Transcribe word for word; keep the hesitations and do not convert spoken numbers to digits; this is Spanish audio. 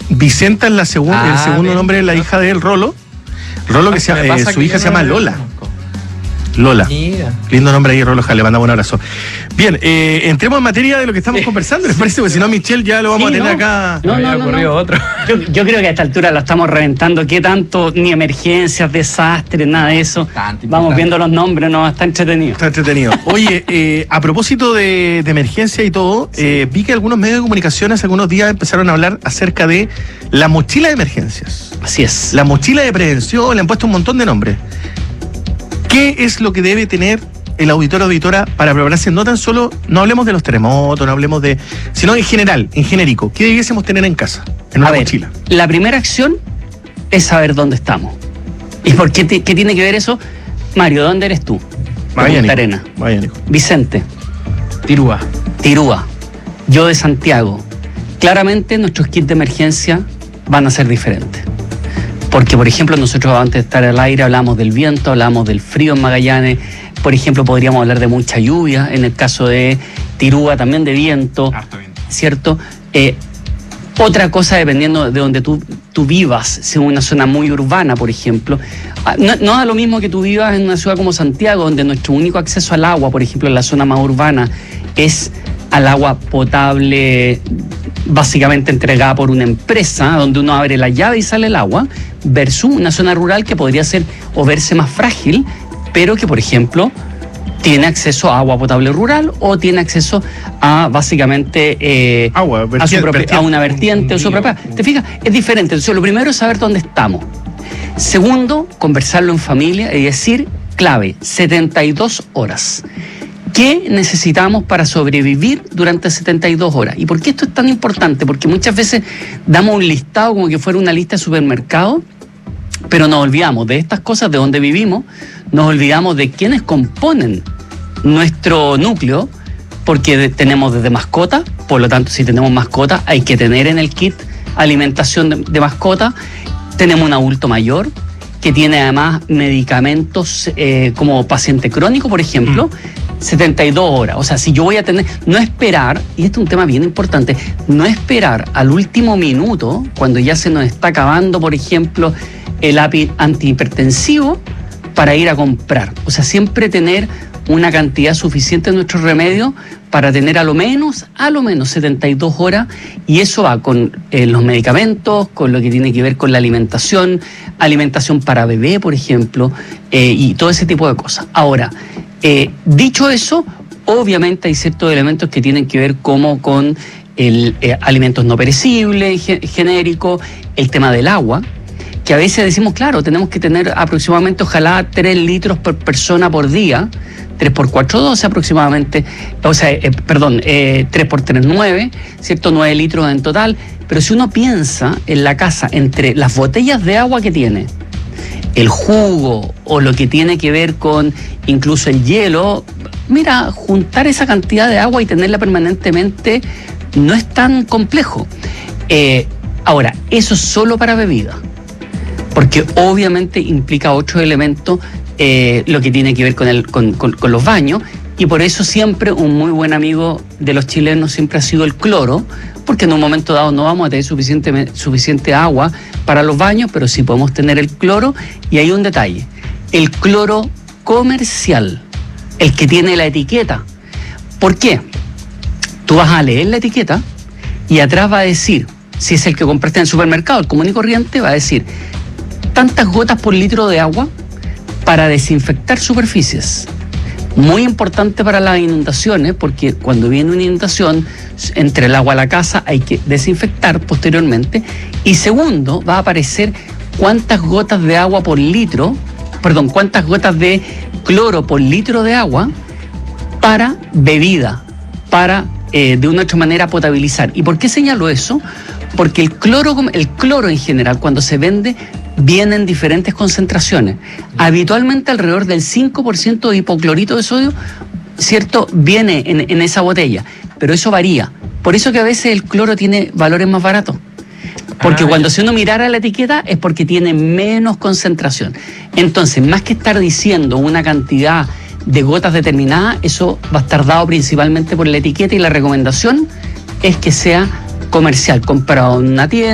Vicenta es la segun, ah, el segundo bien, nombre de la no. hija de él, Rolo. Rolo, que se, eh, su que hija se llama no Lola. Lola. Mira. Lindo nombre ahí, Rolo, le mandamos un abrazo. Bien, eh, entremos en materia de lo que estamos conversando, ¿les parece? Porque si no, Michelle ya lo vamos sí, a tener no. acá. No, no, no, no. Otro. Yo, yo creo que a esta altura la estamos reventando. ¿Qué tanto? Ni emergencias, desastres, nada de eso. Bastante, vamos bastante. Viendo los nombres, no, está entretenido. Está entretenido. Oye, eh, a propósito de, de emergencia y todo, sí. eh, vi que algunos medios de comunicación hace algunos días empezaron a hablar acerca de la mochila de emergencias. Así es. La mochila de prevención, le han puesto un montón de nombres. ¿Qué es lo que debe tener el auditor o auditora para prepararse? No tan solo, no hablemos de los terremotos, no hablemos de, sino en general, en genérico. ¿Qué debiésemos tener en casa, en una a ver, mochila? La primera acción es saber dónde estamos. ¿Y por qué, te, qué tiene que ver eso? Mario, ¿dónde eres tú? Punta Arenas. Magallanes. Vicente. Tirúa. Tirúa. Yo de Santiago. Claramente nuestros kits de emergencia van a ser diferentes. Porque, por ejemplo, nosotros antes de estar al aire hablamos del viento, hablamos del frío en Magallanes. Por ejemplo, podríamos hablar de mucha lluvia. En el caso de Tirúa, también de viento. Harto viento. ¿Cierto? Eh, otra cosa, dependiendo de donde tú, tú vivas, si en una zona muy urbana, por ejemplo. No, no da lo mismo que tú vivas en una ciudad como Santiago, donde nuestro único acceso al agua, por ejemplo, en la zona más urbana, es al agua potable básicamente entregada por una empresa, donde uno abre la llave y sale el agua, versus una zona rural que podría ser o verse más frágil, pero que, por ejemplo, tiene acceso a agua potable rural o tiene acceso a básicamente eh, agua, vertiente, a, su propia, vertiente, a una vertiente o su propia. ¿Te fijas? Es diferente. Entonces, lo primero es saber dónde estamos. Segundo, conversarlo en familia y decir, clave, setenta y dos horas. ¿Qué necesitamos para sobrevivir durante setenta y dos horas? ¿Y por qué esto es tan importante? Porque muchas veces damos un listado como que fuera una lista de supermercado, pero nos olvidamos de estas cosas, de dónde vivimos, nos olvidamos de quiénes componen nuestro núcleo, porque tenemos desde mascota, por lo tanto, si tenemos mascota, hay que tener en el kit alimentación de, de mascota. Tenemos un adulto mayor que tiene además medicamentos eh, como paciente crónico, por ejemplo, mm. setenta y dos horas. O sea, si yo voy a tener, no esperar, y este es un tema bien importante, no esperar al último minuto, cuando ya se nos está acabando, por ejemplo, el antihipertensivo, para ir a comprar. O sea, siempre tener una cantidad suficiente de nuestros remedios para tener a lo menos, a lo menos setenta y dos horas, y eso va con eh, los medicamentos, con lo que tiene que ver con la alimentación, alimentación para bebé, por ejemplo, eh, y todo ese tipo de cosas. Ahora, eh, dicho eso, obviamente hay ciertos elementos que tienen que ver como con el, eh, alimentos no perecibles, genéricos, el tema del agua, que a veces decimos, claro, tenemos que tener aproximadamente, ojalá, tres litros por persona por día, tres por cuatro, doce aproximadamente, o sea, eh, perdón, eh, tres por tres, nueve, ¿cierto? nueve litros en total, pero si uno piensa en la casa, entre las botellas de agua que tiene, el jugo o lo que tiene que ver con incluso el hielo, mira, juntar esa cantidad de agua y tenerla permanentemente no es tan complejo. Eh, ahora, eso es solo para bebida, porque obviamente implica otros elementos, eh, lo que tiene que ver con, el, con, con, con los baños, y por eso siempre un muy buen amigo de los chilenos siempre ha sido el cloro, porque en un momento dado no vamos a tener suficiente, suficiente agua para los baños, pero sí podemos tener el cloro, y hay un detalle, el cloro comercial, el que tiene la etiqueta. ¿Por qué? Tú vas a leer la etiqueta y atrás va a decir, si es el que compraste en el supermercado, el común y corriente, va a decir tantas gotas por litro de agua para desinfectar superficies. Muy importante para las inundaciones, porque cuando viene una inundación, entre el agua a la casa hay que desinfectar posteriormente. Y segundo, va a aparecer cuántas gotas de agua por litro, perdón, cuántas gotas de cloro por litro de agua para bebida, para eh, de una u otra manera potabilizar. ¿Y por qué señalo eso? Porque el cloro, el cloro en general, cuando se vende, viene en diferentes concentraciones. Habitualmente alrededor del cinco por ciento de hipoclorito de sodio, ¿cierto?, viene en, en esa botella, pero eso varía. Por eso que a veces el cloro tiene valores más baratos. Porque ah, cuando si uno mirara la etiqueta es porque tiene menos concentración. Entonces, más que estar diciendo una cantidad de gotas determinada, eso va a estar dado principalmente por la etiqueta, y la recomendación es que sea comercial, comprado en una tienda,